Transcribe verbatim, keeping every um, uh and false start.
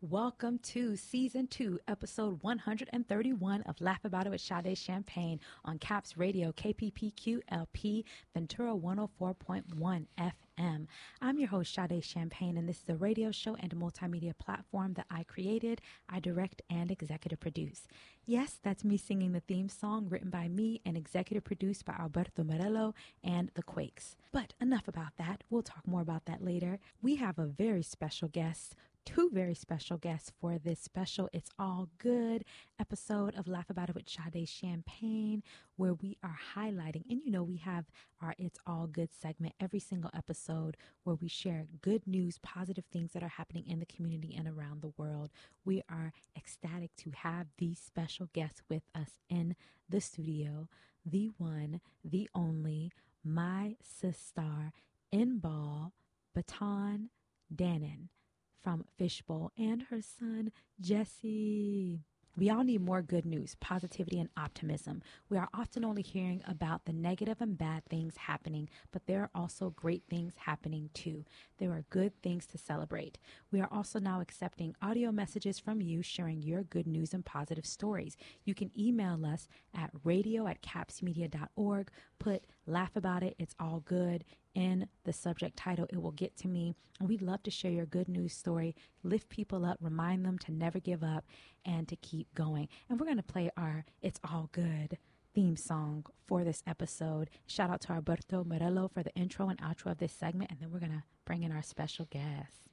Welcome to season two, episode one hundred thirty-one of Laugh About It with Sade Champagne on Caps Radio, K P P Q L P, Ventura one oh four point one F M. I'm your host, Sade Champagne, and this is a radio show and a multimedia platform that I created, I direct, and executive produce. Yes, that's me singing the theme song written by me and executive produced by Alberto Morello and the Quakes. But enough about that. We'll talk more about that later. We have a very special guest. Two very special guests for this special It's All Good episode of Laugh About It with Sade Champagne, where we are highlighting, and you know we have our It's All Good segment every single episode where we share good news, positive things that are happening in the community and around the world. We are ecstatic to have these special guests with us in the studio, the one, the only, my sister, Inbal Baton Dannon from Fishbowl, and her son, Jesse. We all need more good news, positivity, and optimism. We are often only hearing about the negative and bad things happening, but there are also great things happening too. There are good things to celebrate. We are also now accepting audio messages from you sharing your good news and positive stories. You can email us at radio at capsmedia dot org. Put Laugh About It, It's All Good in the subject title. It will get to me, and we'd love to share your good news story, lift people up, remind them to never give up and to keep going. And we're going to play our It's All Good theme song for this episode. Shout out to Alberto Morello for the intro and outro of this segment, and then we're going to bring in our special guest.